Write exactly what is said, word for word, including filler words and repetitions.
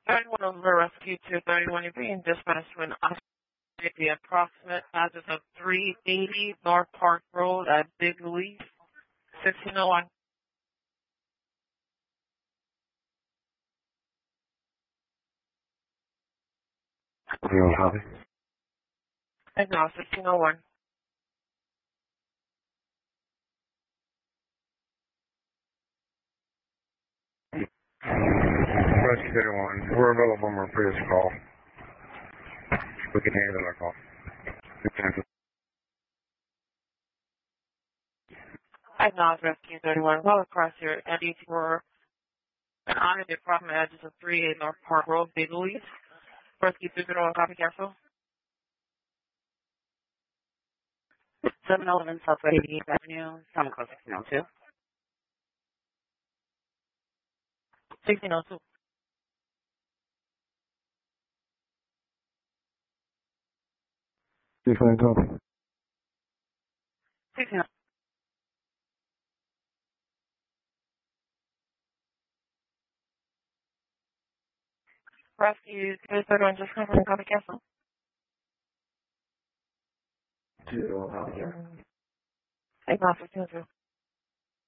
thirty-one over Rescue two thirty-one. You're being dispatched to an at the approximate address of three eighty North Park Road at Big Leaf, sixteen oh one. Real copy. And now sixteen oh one. Rescue thirty-one. We're available on our previous call. We can handle our call. I now Rescue thirty-one. Well across here at eighteen for an honor the approximate address of three eighty North Park Road, Big Leaf. Rescue two thirty-one, copy cancel. seven eleven Southwest eighty-eighth Avenue, Common Code sixteen oh two. sixteen oh two. Decline copy. sixteen oh two. Rescue two thirty-one, just confirm copy cancel. Two, copy here. I now sixteen oh two.